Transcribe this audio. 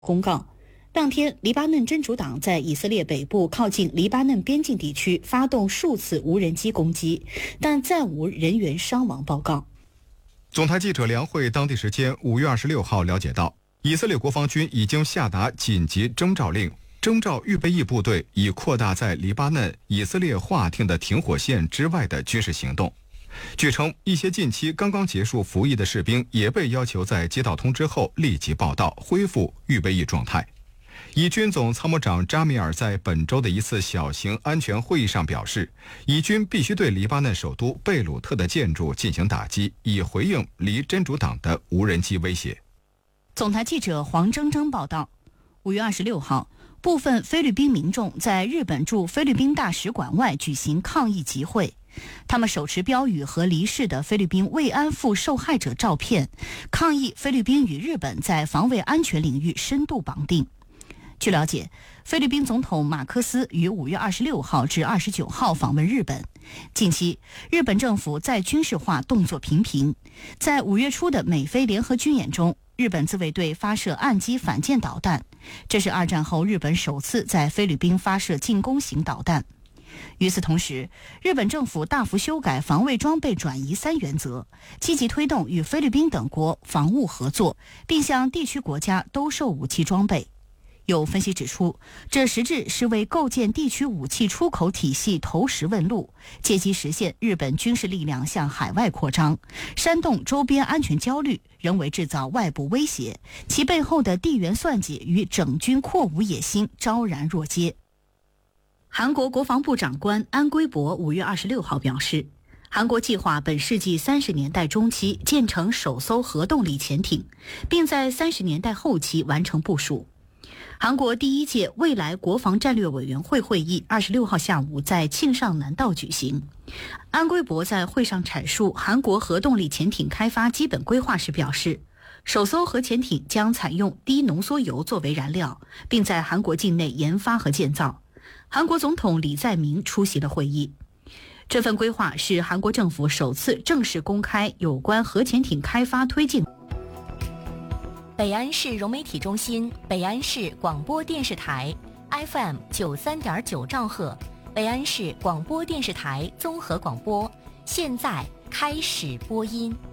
公告，当天黎巴嫩真主党在以色列北部靠近黎巴嫩边境地区发动数次无人机攻击，但暂无人员伤亡报告。 总台记者梁慧当地时间5月26号了解到，以色列国防军已经下达紧急征召令，征召预备役部队，以扩大在黎巴嫩以色列划定的停火线之外的军事行动。据称，一些近期刚刚结束服役的士兵也被要求在接到通知后立即报到，恢复预备役状态。以军总参谋长扎米尔在本周的一次小型安全会议上表示，以军必须对黎巴嫩首都贝鲁特的建筑进行打击，以回应离真主党的无人机威胁。 总台记者黄铮铮报道，5月26号，部分菲律宾民众在日本驻菲律宾大使馆外举行抗议集会，他们手持标语和离世的菲律宾慰安妇受害者照片，抗议菲律宾与日本在防卫安全领域深度绑定。据了解，菲律宾总统马克思于5月26号至29号访问日本。近期，日本政府在军事化动作频频。在5月初的美菲联合军演中，日本自卫队发射岸基反舰导弹，这是二战后日本首次在菲律宾发射进攻型导弹。与此同时，日本政府大幅修改防卫装备转移3原则，积极推动与菲律宾等国防务合作，并向地区国家兜售武器装备。有分析指出，这实质是为构建地区武器出口体系投石问路，借机实现日本军事力量向海外扩张，煽动周边安全焦虑，人为制造外部威胁，其背后的地缘算计与整军扩武野心昭然若揭。韩国国防部长官安圭博5月26号表示，韩国计划本世纪30年代中期建成首艘核动力潜艇，并在30年代后期完成部署。韩国第一届未来国防战略委员会会议26号下午在庆尚南道举行。安圭博在会上阐述韩国核动力潜艇开发基本规划时表示，首艘核潜艇将采用低浓缩铀作为燃料，并在韩国境内研发和建造。韩国总统李在明出席了会议。这份规划是韩国政府首次正式公开有关核潜艇开发推进。 北安市融媒体中心，北安市广播电视台 FM 93.9兆赫，北安市广播电视台综合广播，现在开始播音。